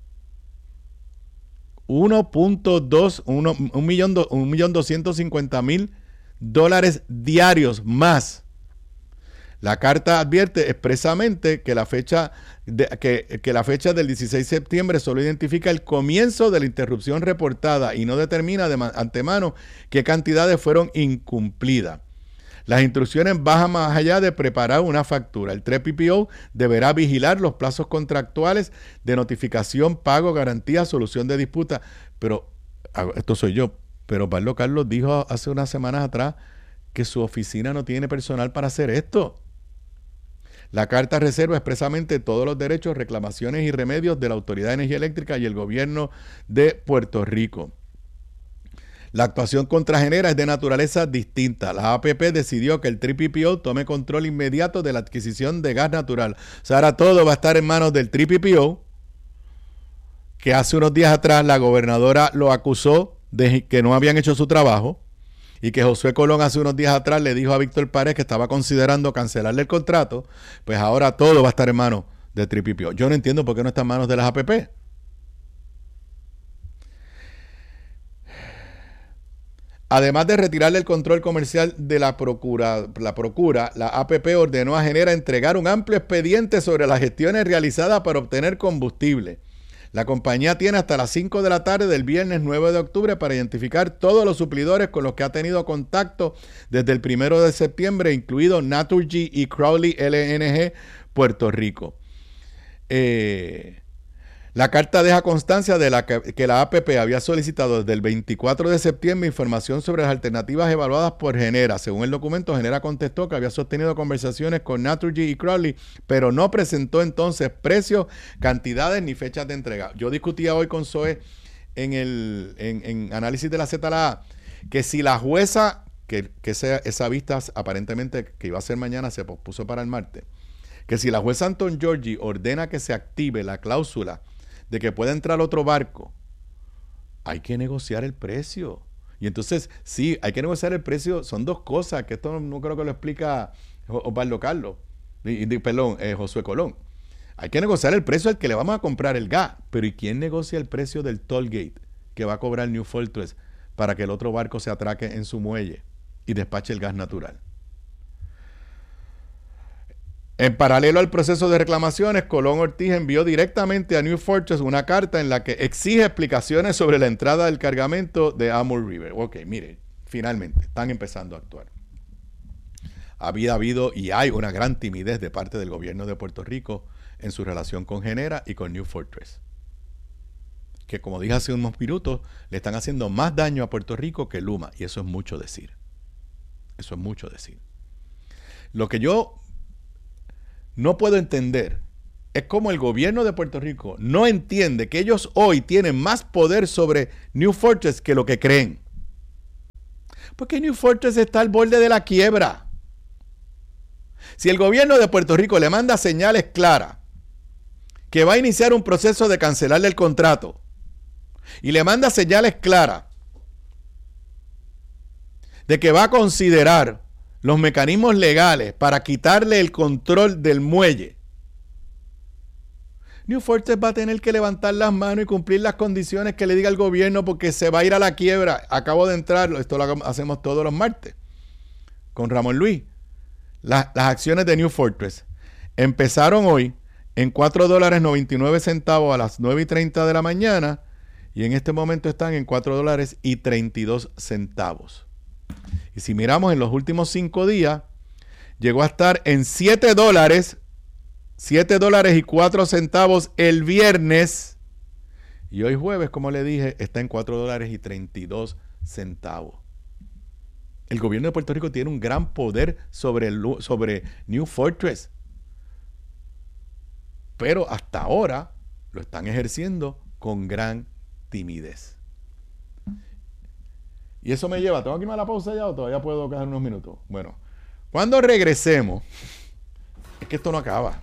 uno punto dos, un millón doscientos cincuenta mil dólares diarios más. La carta advierte expresamente que la fecha de, que, que la fecha del dieciséis de septiembre solo identifica el comienzo de la interrupción reportada y no determina de antemano qué cantidades fueron incumplidas. Las instrucciones bajan más allá de preparar una factura. El tres P P O deberá vigilar los plazos contractuales de notificación, pago, garantía, solución de disputa. Pero, esto soy yo, pero Pablo Carlos dijo hace unas semanas atrás que su oficina no tiene personal para hacer esto. La carta reserva expresamente todos los derechos, reclamaciones y remedios de la Autoridad de Energía Eléctrica y el gobierno de Puerto Rico. La actuación contra Genera es de naturaleza distinta. La A P P decidió que el tres P P O tome control inmediato de la adquisición de gas natural. O sea, ahora todo va a estar en manos del tres P P O, que hace unos días atrás la gobernadora lo acusó de que no habían hecho su trabajo y que Josué Colón hace unos días atrás le dijo a Víctor Párez que estaba considerando cancelarle el contrato. Pues ahora todo va a estar en manos del tres P P O. Yo no entiendo por qué no está en manos de las A P P. Además de retirarle el control comercial de la procura, la procura, la A P P ordenó a Genera entregar un amplio expediente sobre las gestiones realizadas para obtener combustible. La compañía tiene hasta las cinco de la tarde del viernes nueve de octubre para identificar todos los suplidores con los que ha tenido contacto desde el primero de septiembre, incluido Naturgy y Crowley L N G Puerto Rico. Eh... La carta deja constancia de la que, que la A P P había solicitado desde el veinticuatro de septiembre información sobre las alternativas evaluadas por Genera. Según el documento, Genera contestó que había sostenido conversaciones con Naturgy y Crowley, pero no presentó entonces precios, cantidades ni fechas de entrega. Yo discutía hoy con Zoe en el en, en análisis de la Z L A que si la jueza, que, que esa, esa vista aparentemente que iba a ser mañana se pospuso para el martes, que si la jueza Anton Giorgi ordena que se active la cláusula de que pueda entrar otro barco, hay que negociar el precio. Y entonces, sí, hay que negociar el precio. Son dos cosas, que esto no creo que lo explica Osvaldo Carlos, y, y, perdón, eh, Josué Colón. Hay que negociar el precio al que le vamos a comprar el gas. Pero ¿y quién negocia el precio del toll gate que va a cobrar New Fortress para que el otro barco se atraque en su muelle y despache el gas natural? En paralelo al proceso de reclamaciones, Colón Ortiz envió directamente a New Fortress una carta en la que exige explicaciones sobre la entrada del cargamento de Amur River. Ok, mire, finalmente, están empezando a actuar. había habido y hay una gran timidez de parte del gobierno de Puerto Rico en su relación con Genera y con New Fortress. Que como dije hace unos minutos, le están haciendo más daño a Puerto Rico que Luma. Y eso es mucho decir. Eso es mucho decir. Lo que yo no puedo entender es cómo el gobierno de Puerto Rico no entiende que ellos hoy tienen más poder sobre New Fortress que lo que creen. Porque New Fortress está al borde de la quiebra. Si el gobierno de Puerto Rico le manda señales claras que va a iniciar un proceso de cancelarle el contrato y le manda señales claras de que va a considerar los mecanismos legales para quitarle el control del muelle, New Fortress va a tener que levantar las manos y cumplir las condiciones que le diga el gobierno porque se va a ir a la quiebra. Acabo de entrar, esto lo hacemos todos los martes con Ramón Luis. La, las acciones de New Fortress empezaron hoy en cuatro dólares noventa y nueve centavos a las nueve y treinta de la mañana y en este momento están en cuatro dólares y treinta y dos centavos. Y si miramos en los últimos cinco días, llegó a estar en siete dólares, siete dólares y cuatro centavos el viernes. Y hoy jueves, como le dije, está en cuatro dólares y treinta y dos centavos. El gobierno de Puerto Rico tiene un gran poder sobre, el, sobre New Fortress. Pero hasta ahora lo están ejerciendo con gran timidez. Y eso me lleva, ¿tengo que irme a la pausa ya o todavía puedo quedar unos minutos? Bueno, cuando regresemos, es que esto no acaba.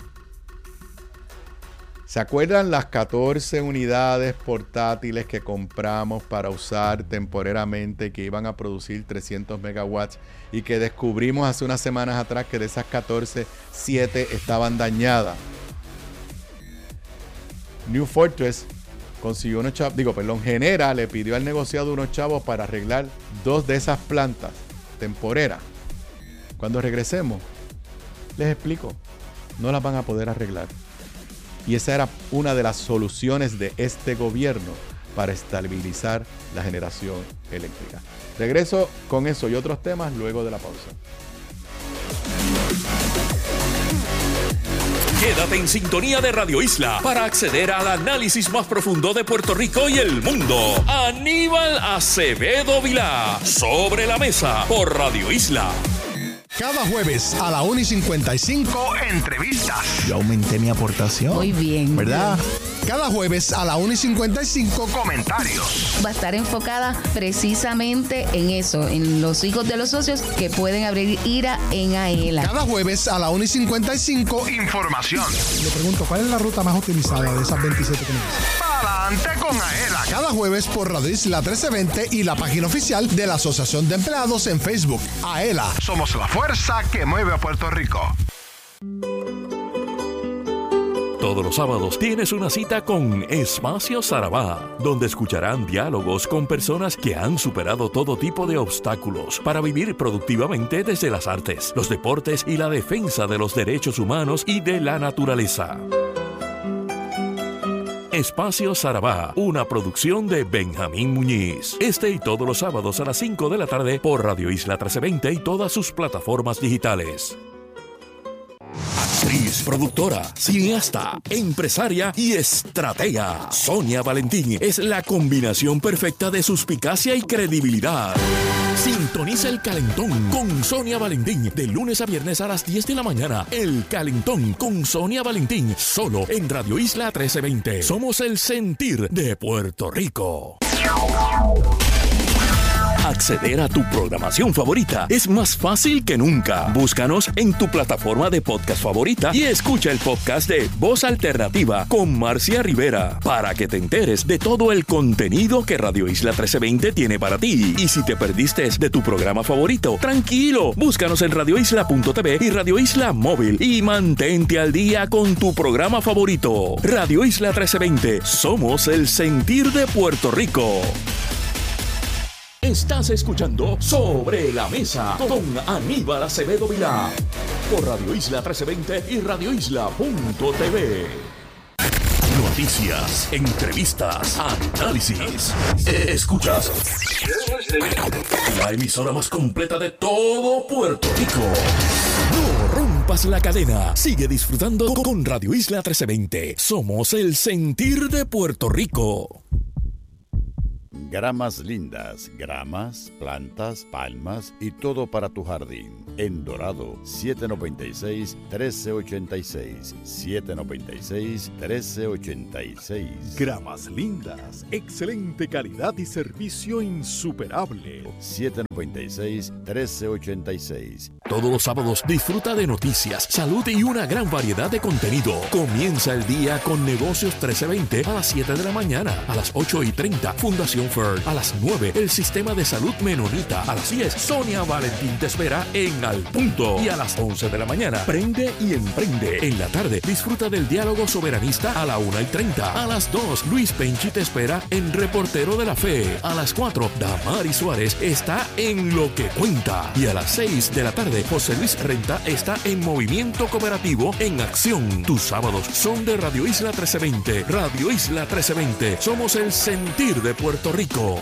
¿Se acuerdan las catorce unidades portátiles que compramos para usar temporariamente que iban a producir trescientos megawatts y que descubrimos hace unas semanas atrás que de esas catorce, siete estaban dañadas? New Fortress consiguió unos chavos, digo, perdón, Genera le pidió al negociado unos chavos para arreglar dos de esas plantas temporeras. Cuando regresemos, les explico, no las van a poder arreglar. Y esa era una de las soluciones de este gobierno para estabilizar la generación eléctrica. Regreso con eso y otros temas luego de la pausa. Quédate en sintonía de Radio Isla para acceder al análisis más profundo de Puerto Rico y el mundo. Aníbal Acevedo Vilá, Sobre la Mesa, por Radio Isla. Cada jueves a la una y cincuenta y cinco, entrevistas. Yo aumenté mi aportación. Muy bien. ¿Verdad? Cada jueves a la una y cincuenta y cinco, comentarios. Va a estar enfocada precisamente en eso, en los hijos de los socios que pueden abrir IRA en AELA. Cada jueves a la una y cincuenta y cinco, información. Le pregunto, ¿cuál es la ruta más utilizada de esas veintisiete que me dicen? Adelante con AELA. Cada jueves por Radio Isla trece veinte y la página oficial de la Asociación de Empleados en Facebook. AELA, somos la fuerza que mueve a Puerto Rico. Todos los sábados tienes una cita con Espacio Sarabá, donde escucharán diálogos con personas que han superado todo tipo de obstáculos para vivir productivamente desde las artes, los deportes y la defensa de los derechos humanos y de la naturaleza. Espacio Sarabá, una producción de Benjamín Muñiz. Este y todos los sábados a las cinco de la tarde por Radio Isla trece veinte y todas sus plataformas digitales. Actriz, productora, cineasta, empresaria y estratega. Sonia Valentín es la combinación perfecta de suspicacia y credibilidad. Sintoniza El Calentón con Sonia Valentín de lunes a viernes a las diez de la mañana. El Calentón con Sonia Valentín, solo en Radio Isla trece veinte. Somos el sentir de Puerto Rico. Acceder a tu programación favorita es más fácil que nunca. Búscanos en tu plataforma de podcast favorita y escucha el podcast de Voz Alternativa con Marcia Rivera para que te enteres de todo el contenido que Radio Isla trece veinte tiene para ti. Y si te perdiste de tu programa favorito, tranquilo, búscanos en radio isla punto t v y Radio Isla Móvil y mantente al día con tu programa favorito. Radio Isla trece veinte, somos el sentir de Puerto Rico. Estás escuchando Sobre la Mesa con Aníbal Acevedo Vilá por Radio Isla trece veinte y radio isla punto t v. Noticias, entrevistas, análisis. Escuchas la emisora más completa de todo Puerto Rico. No rompas la cadena. Sigue disfrutando con Radio Isla trece veinte. Somos el sentir de Puerto Rico. Gramas lindas, gramas, plantas, palmas y todo para tu jardín. En Dorado, siete noventa y seis, trece ochenta y seis. siete noventa y seis, trece ochenta y seis. Gramas lindas, excelente calidad y servicio insuperable. siete noventa y seis, trece ochenta y seis. Todos los sábados disfruta de noticias, salud y una gran variedad de contenido. Comienza el día con Negocios trece veinte a las siete de la mañana. A las ocho y treinta, Fundación Ferd. A las nueve, el Sistema de Salud Menonita. A las diez, Sonia Valentín te espera en Al Punto. Y a las once de la mañana, Prende y Emprende. En la tarde, disfruta del diálogo soberanista a la una y treinta. A las dos, Luis Penchi te espera en Reportero de la Fe. A las cuatro, Damari Suárez está en Lo que Cuenta. Y a las seis de la tarde, José Luis Renta está en Movimiento Cooperativo en Acción. Tus sábados son de Radio Isla trece veinte. Radio Isla trece veinte. Somos el sentir de Puerto Rico.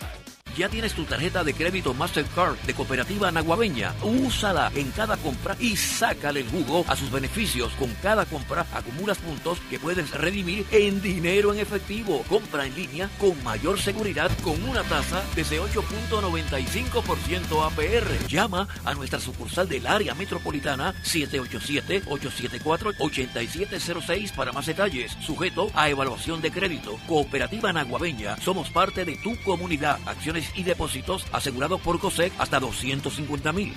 ¿Ya tienes tu tarjeta de crédito Mastercard de Cooperativa Naguabeña? Úsala en cada compra y sácale el jugo a sus beneficios. Con cada compra acumulas puntos que puedes redimir en dinero en efectivo. Compra en línea con mayor seguridad con una tasa desde ocho punto noventa y cinco por ciento A P R. Llama a nuestra sucursal del área metropolitana siete ocho siete, ocho siete cuatro, ocho siete cero seis para más detalles. Sujeto a evaluación de crédito. Cooperativa Naguabeña. Somos parte de tu comunidad. Acciones y depósitos asegurados por COSEC hasta doscientos cincuenta mil.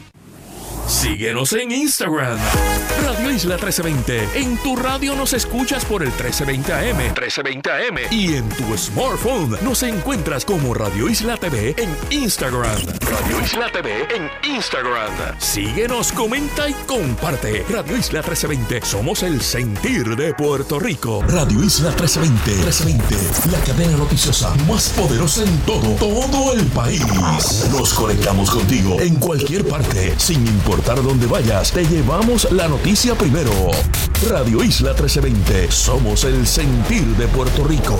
Síguenos en Instagram, Radio Isla trece veinte. En tu radio nos escuchas por el trece veinte A M, trece veinte A M. Y en tu smartphone nos encuentras como Radio Isla T V en Instagram. Radio Isla T V en Instagram. Síguenos, comenta y comparte. Radio Isla trece veinte. Somos el sentir de Puerto Rico. Radio Isla trece veinte. trece veinte. La cadena noticiosa más poderosa en todo, todo el país. Nos conectamos contigo en cualquier parte, sin importar importar dónde vayas, te llevamos la noticia primero. Radio Isla trece veinte. Somos el sentir de Puerto Rico.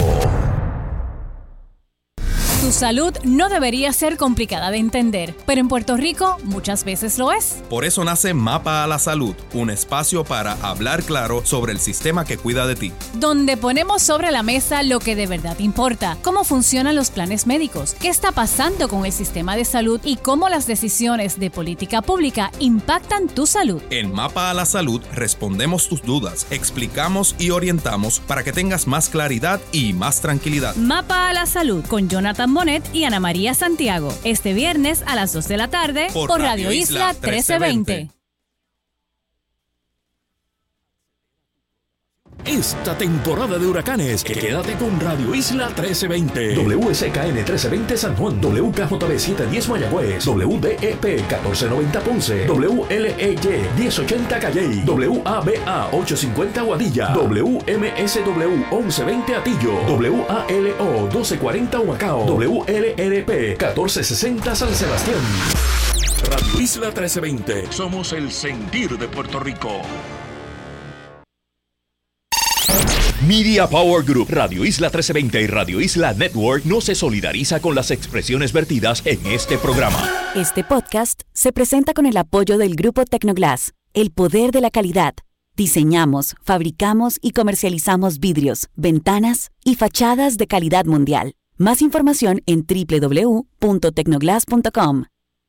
Tu salud no debería ser complicada de entender, pero en Puerto Rico muchas veces lo es. Por eso nace Mapa a la Salud, un espacio para hablar claro sobre el sistema que cuida de ti. Donde ponemos sobre la mesa lo que de verdad importa, cómo funcionan los planes médicos, qué está pasando con el sistema de salud y cómo las decisiones de política pública impactan tu salud. En Mapa a la Salud respondemos tus dudas, explicamos y orientamos para que tengas más claridad y más tranquilidad. Mapa a la Salud con Jonathan Bonet y Ana María Santiago. Este viernes a las dos de la tarde por, por Radio, Radio Isla, Isla trece veinte. Esta temporada de huracanes, quédate con Radio Isla trece veinte. W S K N trece veinte San Juan, W K J B setecientos diez Mayagüez, W D E P catorce noventa Ponce, W L E Y diez ochenta Calley, W A B A ochocientos cincuenta Aguadilla, W M S W once veinte Atillo, W A L O doce cuarenta Humacao, W L R P catorce sesenta San Sebastián. Radio Isla trece veinte. Somos el sentir de Puerto Rico. Media Power Group, Radio Isla trece veinte y Radio Isla Network no se solidariza con las expresiones vertidas en este programa. Este podcast se presenta con el apoyo del Grupo Tecnoglass, el poder de la calidad. Diseñamos, fabricamos y comercializamos vidrios, ventanas y fachadas de calidad mundial. Más información en doble u doble u doble u punto tecnoglass punto com.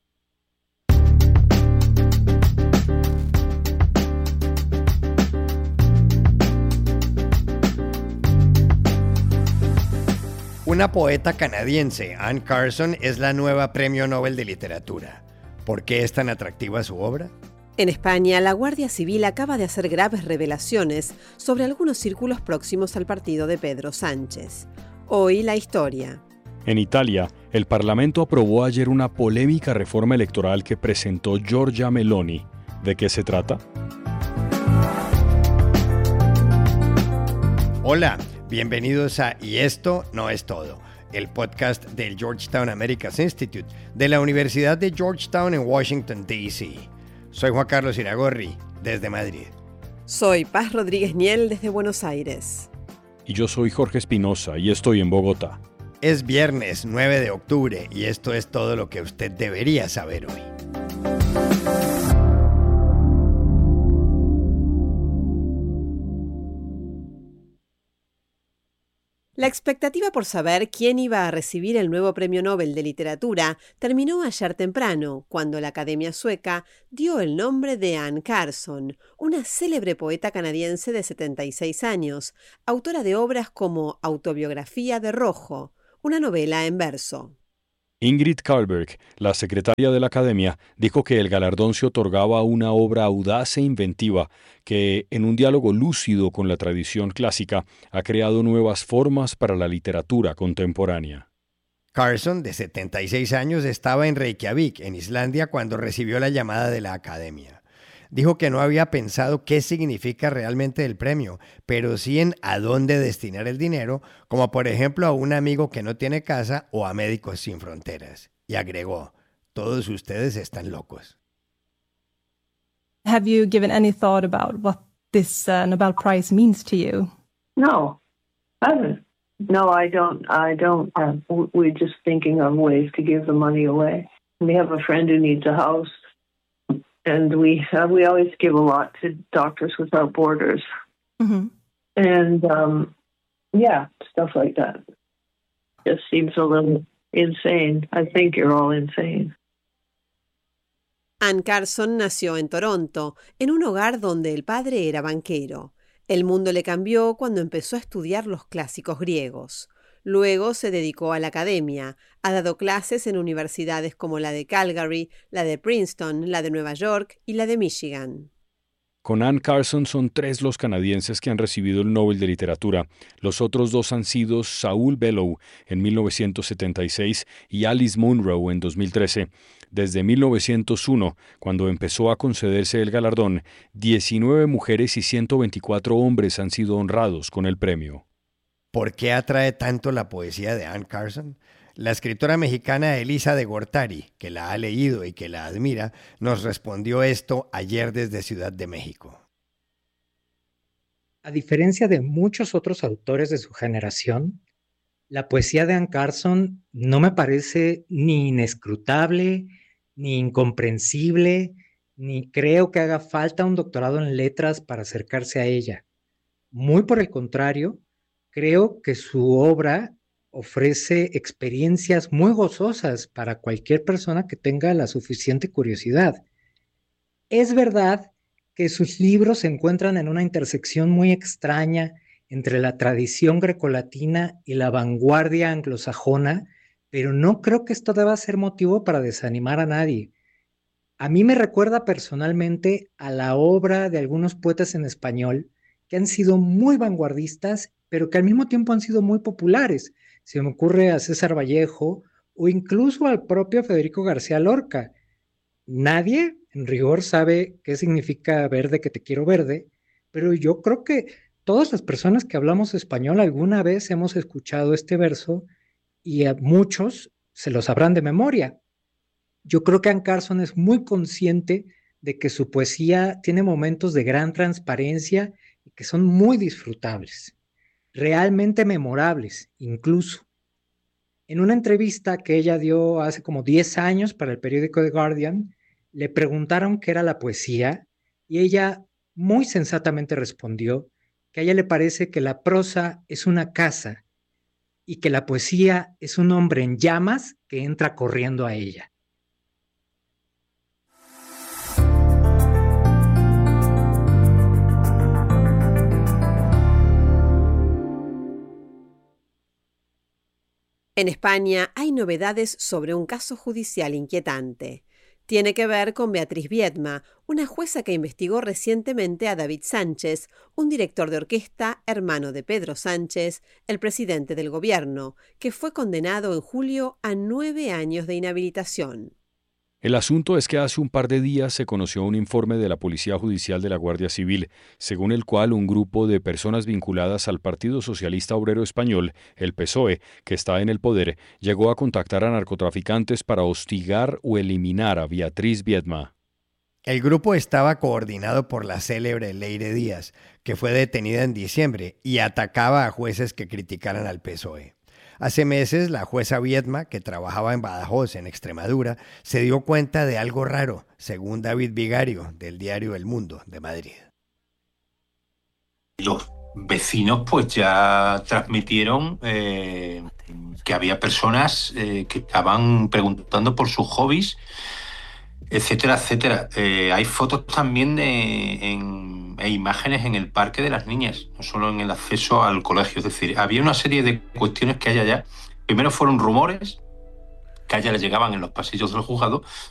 Una poeta canadiense, Anne Carson, es la nueva Premio Nobel de Literatura. ¿Por qué es tan atractiva su obra? En España, la Guardia Civil acaba de hacer graves revelaciones sobre algunos círculos próximos al partido de Pedro Sánchez. Hoy la historia. En Italia, el Parlamento aprobó ayer una polémica reforma electoral que presentó Giorgia Meloni. ¿De qué se trata? Hola, bienvenidos a Y esto no es todo, el podcast del Georgetown Americas Institute de la Universidad de Georgetown en Washington, D C Soy Juan Carlos Iragorri, desde Madrid. Soy Paz Rodríguez Niel, desde Buenos Aires. Y yo soy Jorge Espinosa y estoy en Bogotá. Es viernes nueve de octubre y esto es todo lo que usted debería saber hoy. La expectativa por saber quién iba a recibir el nuevo Premio Nobel de Literatura terminó ayer temprano, cuando la Academia Sueca dio el nombre de Anne Carson, una célebre poeta canadiense de setenta y seis años, autora de obras como Autobiografía de Rojo, una novela en verso. Ingrid Carlberg, la secretaria de la Academia, dijo que el galardón se otorgaba a una obra audaz e inventiva que, en un diálogo lúcido con la tradición clásica, ha creado nuevas formas para la literatura contemporánea. Carson, de setenta y seis años, estaba en Reykjavik, en Islandia, cuando recibió la llamada de la Academia. Dijo que no había pensado qué significa realmente el premio, pero sí en a dónde destinar el dinero, como por ejemplo a un amigo que no tiene casa o a Médicos Sin Fronteras. Y agregó, todos ustedes están locos. Have you given any thought about what this uh, Nobel Prize means to you? No, I haven't. No, I don't. I don't. Uh, we're just thinking of ways to give the money away. We have a friend who needs a house. And we uh, we always give a lot to Doctors Without Borders. Mm-hmm. And, um, yeah, stuff like that. Just seems a little insane. I think you're all insane. Anne Carson nació en Toronto, en un hogar donde el padre era banquero. El mundo le cambió cuando empezó a estudiar los clásicos griegos. Luego se dedicó a la academia. Ha dado clases en universidades como la de Calgary, la de Princeton, la de Nueva York y la de Michigan. Con Anne Carson son tres los canadienses que han recibido el Nobel de Literatura. Los otros dos han sido Saul Bellow en mil novecientos setenta y seis y Alice Munro en dos mil trece. Desde mil novecientos uno, cuando empezó a concederse el galardón, diecinueve mujeres y ciento veinticuatro hombres han sido honrados con el premio. ¿Por qué atrae tanto la poesía de Anne Carson? La escritora mexicana Elisa de Gortari, que la ha leído y que la admira, nos respondió esto ayer desde Ciudad de México. A diferencia de muchos otros autores de su generación, la poesía de Anne Carson no me parece ni inescrutable, ni incomprensible, ni creo que haga falta un doctorado en letras para acercarse a ella. Muy por el contrario, creo que su obra ofrece experiencias muy gozosas para cualquier persona que tenga la suficiente curiosidad. Es verdad que sus libros se encuentran en una intersección muy extraña entre la tradición grecolatina y la vanguardia anglosajona, pero no creo que esto deba ser motivo para desanimar a nadie. A mí me recuerda personalmente a la obra de algunos poetas en español que han sido muy vanguardistas, pero que al mismo tiempo han sido muy populares. Se me ocurre a César Vallejo o incluso al propio Federico García Lorca. Nadie, en rigor, sabe qué significa verde que te quiero verde, pero yo creo que todas las personas que hablamos español alguna vez hemos escuchado este verso y a muchos se lo sabrán de memoria. Yo creo que Anne Carson es muy consciente de que su poesía tiene momentos de gran transparencia y que son muy disfrutables, realmente memorables incluso. En una entrevista que ella dio hace como diez años para el periódico The Guardian, le preguntaron qué era la poesía y ella muy sensatamente respondió que a ella le parece que la prosa es una casa y que la poesía es un hombre en llamas que entra corriendo a ella. En España hay novedades sobre un caso judicial inquietante. Tiene que ver con Beatriz Biedma, una jueza que investigó recientemente a David Sánchez, un director de orquesta, hermano de Pedro Sánchez, el presidente del gobierno, que fue condenado en julio a nueve años de inhabilitación. El asunto es que hace un par de días se conoció un informe de la Policía Judicial de la Guardia Civil, según el cual un grupo de personas vinculadas al Partido Socialista Obrero Español, el P S O E, que está en el poder, llegó a contactar a narcotraficantes para hostigar o eliminar a Beatriz Biedma. El grupo estaba coordinado por la célebre Leire Díaz, que fue detenida en diciembre y atacaba a jueces que criticaran al P S O E. Hace meses, la jueza Viedma, que trabajaba en Badajoz, en Extremadura, se dio cuenta de algo raro, según David Vigario, del diario El Mundo de Madrid. Los vecinos pues ya transmitieron eh, que había personas eh, que estaban preguntando por sus hobbies, etcétera, etcétera. Eh, hay fotos también de, en, e imágenes en el parque de las niñas, no solo en el acceso al colegio. Es decir, había una serie de cuestiones que a ella ya, primero fueron rumores, que a ella le llegaban en los pasillos del juzgado,